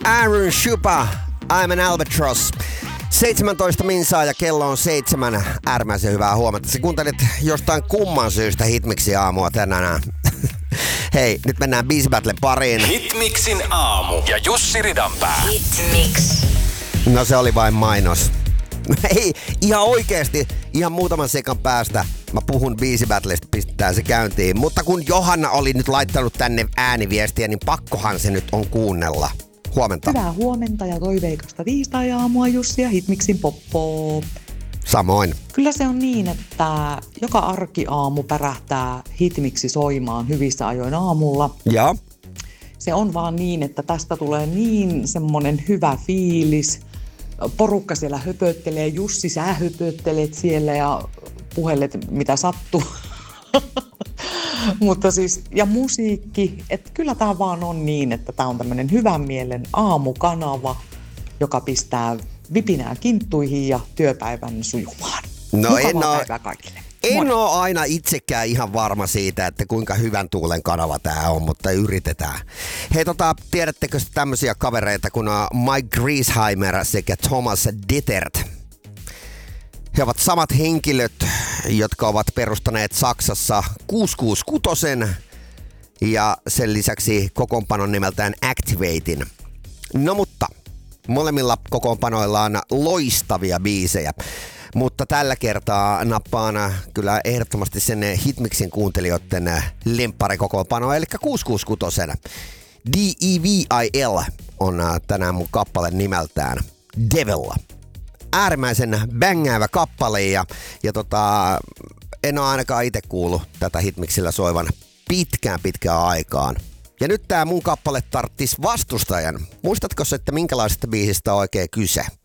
Aaron Schupa, I'm an Albatross. 17 minsaa ja kello on 7. Äärimmäisen hyvää huomenta. Sä kuuntelit jostain kumman syystä Hitmixin aamua tänään. Hei, nyt mennään Biisi Battlen pariin. Hitmixin aamu ja Jussi Ridanpää. Hitmix. No se oli vain mainos. Hei, ihan oikeesti, ihan muutaman sekan päästä mä puhun Biisi Battlesta, pistetään se käyntiin. Mutta kun Johanna oli nyt laittanut tänne ääniviestiä, niin pakkohan se nyt on kuunnella. Huomenta. Hyvää huomenta ja toiveikasta tiistai-aamua Jussi ja Hitmixin poppo. Samoin. Kyllä se on niin, että joka arkiaamu pärähtää Hitmixi soimaan hyvissä ajoin aamulla. Ja? Se on vaan niin, että tästä tulee niin semmonen hyvä fiilis. Porukka siellä höpöttelee, Jussi sä höpöttelet siellä ja puhelet mitä sattuu. Mutta siis, ja musiikki, että kyllä tää vaan on niin, että tää on tämmönen hyvän mielen aamukanava, joka pistää vipinää kinttuihin ja työpäivän sujumaan. No Mukavaa päivää kaikille. En ole aina itsekään ihan varma siitä, että kuinka hyvän tuulen kanava tää on, mutta yritetään. Hei tiedättekö tämmöisiä kavereita kuin Mike Griesheimer sekä Thomas Dittert? He ovat samat henkilöt, jotka ovat perustaneet Saksassa 666 ja sen lisäksi kokoonpanon nimeltään Activatein. No mutta molemmilla kokoonpanoilla on loistavia biisejä. Mutta tällä kertaa nappaan kyllä ehdottomasti sen Hitmixin kuuntelijoiden lempparikokoonpano, eli 666. DEVIL on tänään mun kappale nimeltään Devil. Äärimmäisen bängäävä kappale ja en ole ainakaan itse kuullut tätä Hitmixillä soivan pitkään aikaan. Ja nyt tää mun kappale tarttis vastustajan. Muistatko, että minkälaisesta biisistä on oikein kyse?